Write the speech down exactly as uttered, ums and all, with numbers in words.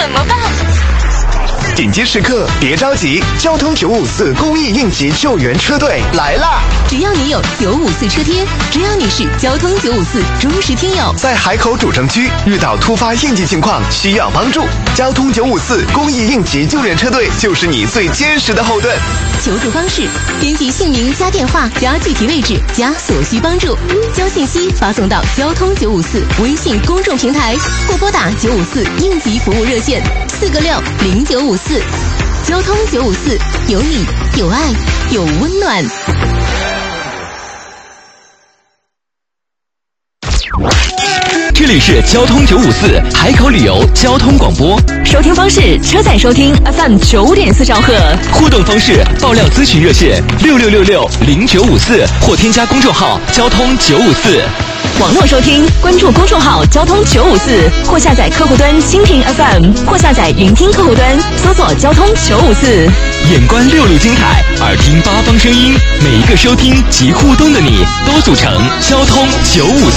怎么办？ 紧急时刻别着急，交通九五四公益应急救援车队来啦！ 只要你有九五四车贴，只要你是交通九五四忠实听友， 在海口主城区遇到突发应急情况需要帮助，交通九五四公益应急救援车队就是你最坚实的后盾。 求助方式：编辑姓名加电话加具体位置加所需帮助，将信息发送到交通九五四微信公众平台，或拨打九五四应急服务热线四个六零九五四。交通九五四，有你，有爱，有温暖。 这里是交通九五四海口旅游交通广播， 收听方式：车载收听 F M 九点四兆赫。 互动方式：爆料咨询热线六六六六零九五四，或添加公众号交通九五四。 网络收听，关注公众号交通九五四，或下载客户端蜻蜓 F M， 或下载云听客户端，搜索交通九五四。 眼观六路精彩，耳听八方声音，每一个收听及互动的你，都组成交通九五四。